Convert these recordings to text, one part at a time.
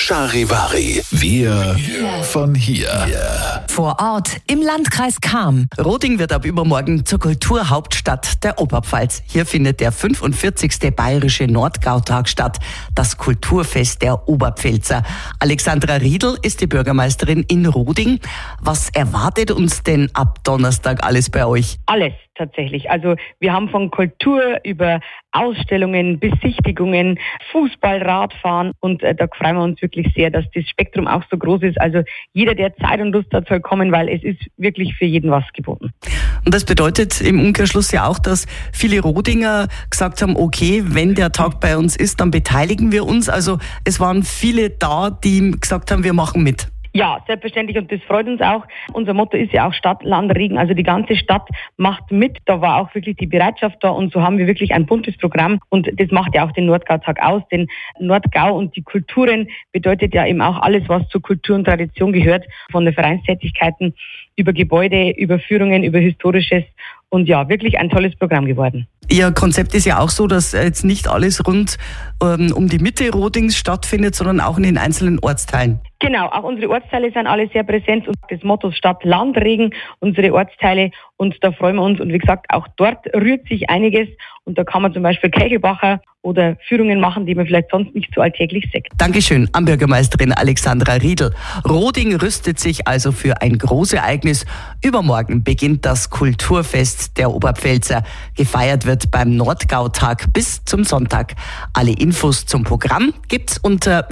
Charivari. Wir von hier. Vor Ort im Landkreis Cham. Roding wird ab übermorgen zur Kulturhauptstadt der Oberpfalz. Hier findet der 45. Bayerische Nordgautag statt, das Kulturfest der Oberpfälzer. Alexandra Riedl ist die Bürgermeisterin in Roding. Was erwartet uns denn ab Donnerstag alles bei euch? Alles tatsächlich. Also wir haben von Kultur über Ausstellungen, Besichtigungen, Fußball, Radfahren und da freuen wir uns wirklich sehr, dass das Spektrum auch so groß ist. Also jeder, der Zeit und Lust hat, soll kommen, weil es ist wirklich für jeden was geboten. Und das bedeutet im Umkehrschluss ja auch, dass viele Rodinger gesagt haben, okay, wenn der Tag bei uns ist, dann beteiligen wir uns. Also es waren viele da, die gesagt haben, wir machen mit. Ja, selbstverständlich und das freut uns auch. Unser Motto ist ja auch Stadt, Land, Regen. Also die ganze Stadt macht mit. Da war auch wirklich die Bereitschaft da und so haben wir wirklich ein buntes Programm und das macht ja auch den Nordgautag aus. Denn Nordgau und die Kulturen bedeutet ja eben auch alles, was zur Kultur und Tradition gehört. Von den Vereinstätigkeiten über Gebäude, über Führungen, über Historisches und ja, wirklich ein tolles Programm geworden. Ihr Konzept ist ja auch so, dass jetzt nicht alles rund um die Mitte Rodings stattfindet, sondern auch in den einzelnen Ortsteilen. Genau, auch unsere Ortsteile sind alle sehr präsent und das Motto Stadt, Land, Regen, unsere Ortsteile und da freuen wir uns und wie gesagt, auch dort rührt sich einiges und da kann man zum Beispiel Kelchelbacher oder Führungen machen, die man vielleicht sonst nicht so alltäglich sieht. Dankeschön an Bürgermeisterin Alexandra Riedl. Roding rüstet sich also für ein Großereignis. Übermorgen beginnt das Kulturfest der Oberpfälzer. Gefeiert wird beim Nordgautag bis zum Sonntag. Alle Infos zum Programm gibt's unter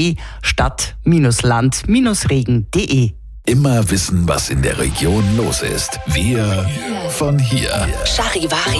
www.stadt-land-regen.de. Immer wissen, was in der Region los ist. Wir von hier. Charivari.